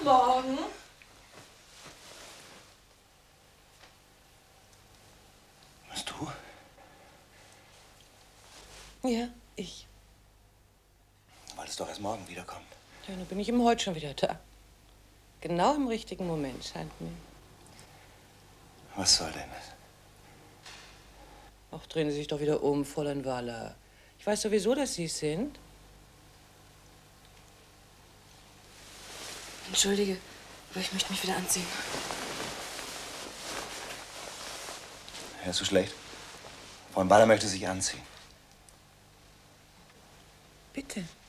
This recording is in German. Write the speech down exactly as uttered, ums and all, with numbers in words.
Morgen. Was, du? Ja, ich. Du wolltest doch erst morgen wiederkommen. Ja, nun bin ich eben heute schon wieder da. Genau im richtigen Moment, scheint mir. Was soll denn das? Ach, drehen Sie sich doch wieder um, Fräulein Waller. Ich weiß sowieso, dass Sie es sind. Entschuldige, aber ich möchte mich wieder anziehen. Hörst du schlecht? Frau Waller möchte sich anziehen. Bitte.